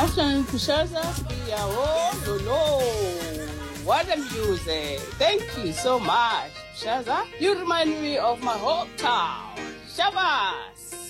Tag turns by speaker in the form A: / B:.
A: Afternoon, Kushaza. Oh, Lolo. What a music. Thank you so much, Shaza. You remind me of my hometown, Shabas.